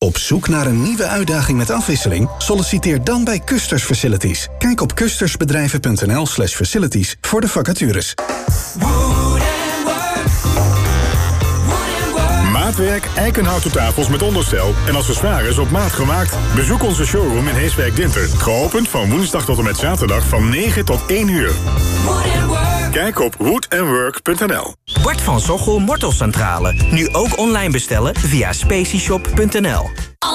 Op zoek naar een nieuwe uitdaging met afwisseling? Solliciteer dan bij Custers Facilities. Kijk op kustersbedrijven.nl/facilities voor de vacatures. Maatwerk, eikenhouten tafels met onderstel en accessoires op maat gemaakt. Bezoek onze showroom in Heeswijk-Dinter. Geopend van woensdag tot en met zaterdag van 9 tot 1 uur. Kijk op woodandwork.nl. Bart van Sochel Mortelcentrale. Nu ook online bestellen via specieshop.nl.